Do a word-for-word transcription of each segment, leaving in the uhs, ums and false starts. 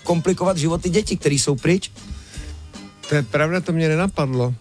komplikovat životy dětí, které jsou pryč. To je pravda, to mě nenapadlo.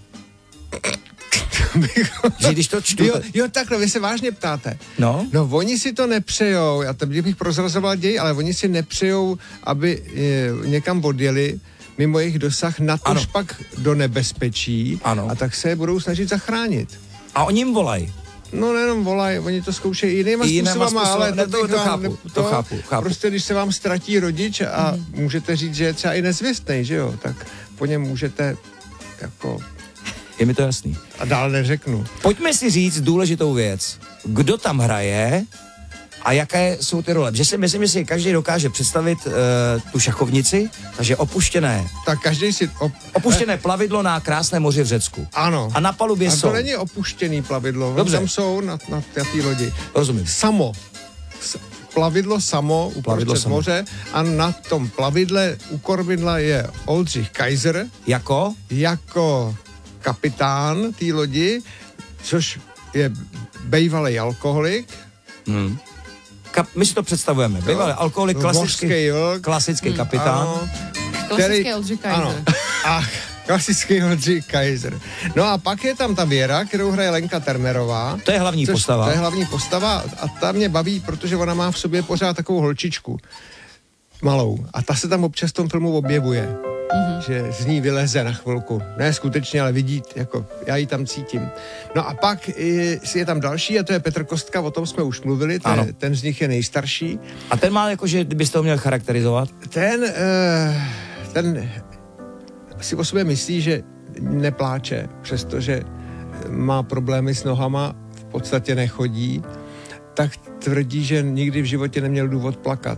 Že když to čtu... Jo, jo, takhle, vy se vážně ptáte. No? No, oni si to nepřejou, já tady bych prozrazoval děj, ale oni si nepřejou, aby e, někam odjeli mimo jejich dosah, natož pak do nebezpečí. Ano. A tak se je budou snažit zachránit. A oni jim volají. No nejenom volají, oni to zkoušejí jinýma způsobama, ale ne, to, to, to, vám, chápu, to, to chápu, chápu. Prostě když se vám ztratí rodič a mm. můžete říct, že je třeba i nezvěstnej, že jo, tak po něm můžete jako... Je mi to jasný. A dál neřeknu. Pojďme si říct důležitou věc. Kdo tam hraje a jaké jsou ty role? Že si myslím, že si každý dokáže představit uh, tu šachovnici, takže opuštěné. Tak každý si... Op... Opuštěné plavidlo na krásné moři v Řecku. Ano. A na palubě a jsou. to není opuštěný plavidlo. Dobře. Tam jsou na, na té lodi. Rozumím. Samo. S, plavidlo samo uprostřed moře a na tom plavidle u kormidla je Oldřich Kaiser. Jako? Jako kapitán té lodi, což je bývalý alkoholik. Hmm. Kap, my si to představujeme. Bývalý alkoholik, klasický, klasický hmm. kapitán. Ano, klasický Oldřich Kaiser. Ano, a klasický Oldřich Kaiser. No a pak je tam ta Věra, kterou hraje Lenka Termerová. To je hlavní což, postava. To je hlavní postava a ta mě baví, protože ona má v sobě pořád takovou holčičku malou. A ta se tam občas v tom filmu objevuje. Mm-hmm. Že z ní vyleze na chvilku. Ne skutečně, ale vidí, jako já ji tam cítím. No a pak je, je tam další a to je Petr Kostka, o tom jsme už mluvili, ten, ten z nich je nejstarší. A ten má jakože, kdybyste ho měl charakterizovat? Ten, uh, ten si o sobě myslí, že nepláče, přestože má problémy s nohama, v podstatě nechodí, tak tvrdí, že nikdy v životě neměl důvod plakat.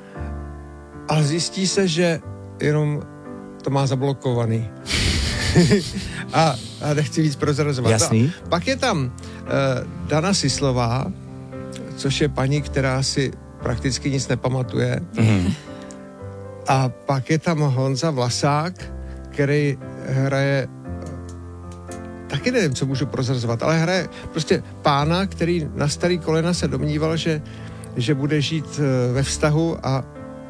Ale zjistí se, že jenom to má zablokovaný. a, a nechci víc prozrazovat. Jasný. No, pak je tam uh, Dana Sislová, což je paní, která si prakticky nic nepamatuje. Mm. A pak je tam Honza Vlasák, který hraje, taky nevím, co můžu prozrazovat, ale hraje prostě pána, který na starý kolena se domníval, že, že bude žít ve vztahu a,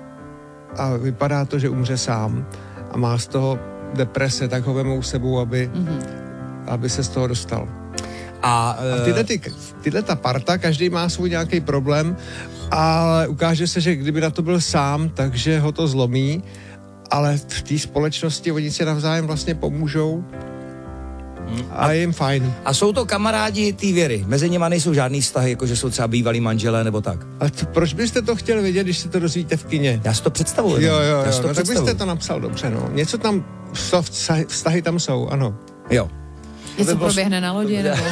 a vypadá to, že umře sám. A má z toho deprese, tak ho vemou sebou, aby, mm-hmm. aby se z toho dostal. A, uh... a tyhle, ty, tyhle ta parta, každý má svůj nějaký problém, ale ukáže se, že kdyby na to byl sám, takže ho to zlomí, ale v té společnosti oni si navzájem vlastně pomůžou a je jim fajn. A jsou to kamarádi té Věry? Mezi nimi nejsou žádný vztahy, jako že jsou třeba bývalí manželé nebo tak? A to, proč byste to chtěl vědět, když se to dozvíte v kině? Já si to představuji. Jo, jo, jo, Já si to no, tak byste to napsal dobře, no. Něco tam, vztahy, vztahy tam jsou, ano. Jo. Něco proběhne na lodi, nebo...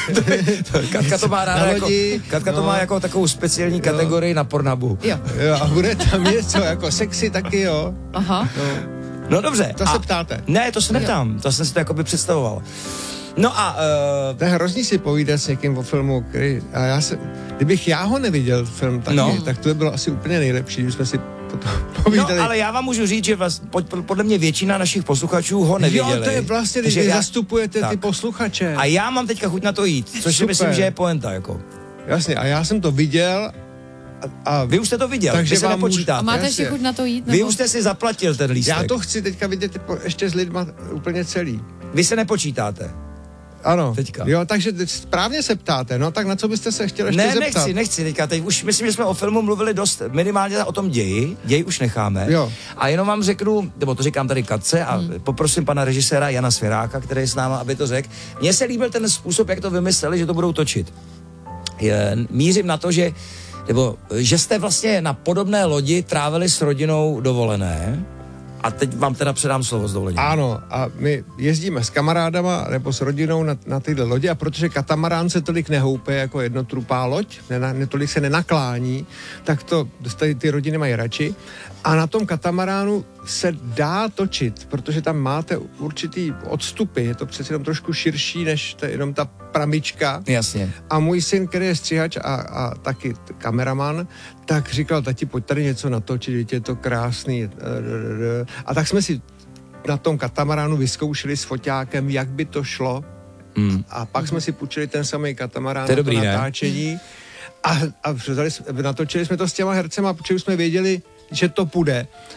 Katka to má ráda jako, Katka to no. má jako takovou speciální kategorii jo. na Pornhubu. Jo. jo. A bude tam něco, jako sexy taky, jo. Aha. No, no dobře. To a, se ptáte. Ne, to se neptám, jo. To jsem si to jakoby představoval. No a... Uh... To je hrozný si povídat s někým o filmu, který... A já se, kdybych já ho neviděl film taky, no. tak to by bylo asi úplně nejlepší, když jsme si potom povídali. No, ale já vám můžu říct, že vás, podle mě většina našich posluchačů ho neviděli. Jo, to je vlastně, když vy já, zastupujete tak. ty posluchače. A já mám teďka chuť na to jít, což si myslím, že je poenta, jako. Jasně, a já jsem to viděl a... a vy už jste to viděl, takže vy se nepočítáte. A máte ještě chuť na to jít? Nebo? Vy už jste si zaplatil ten lístek. Já to chci teďka vidět ještě s lidma úplně celý. Vy se nepočítáte. Ano, teďka. Jo, takže správně se ptáte, no tak na co byste se chtěli ještě ne, zeptat? Ne, nechci, nechci teďka, teď už myslím, že jsme o filmu mluvili dost, minimálně o tom ději, děj už necháme. Jo. A jenom vám řeknu, nebo to říkám tady Katce a hmm. poprosím pana režiséra Jana Svěráka, který je s náma, aby to řekl. Mně se líbil ten způsob, jak to vymysleli, že to budou točit. Je, mířím na to, že, nebo, že jste vlastně na podobné lodi trávili s rodinou dovolené. A teď vám teda předám slovo s dovolením. Ano, a my jezdíme s kamarádama nebo s rodinou na, na tyhle lodi a protože katamarán se tolik nehoupe jako jednotrupá loď, ne, ne, tolik se nenaklání, tak to tady ty rodiny mají radši. A na tom katamaránu se dá točit, protože tam máte určitý odstupy, je to přece jenom trošku širší než ta, jenom ta pramička. Jasně. A můj syn, který je střihač a, a taky kameraman, tak říkal, tati, pojď tady něco natočit, víte, je to krásný. A tak jsme si na tom katamaránu vyzkoušeli s foťákem, jak by to šlo. Mm. A pak jsme si půjčili ten samý katamarán to na dobrý, to natáčení. Ne? A, a vzali, natočili jsme to s těma hercema, protože jsme věděli, že to půjde.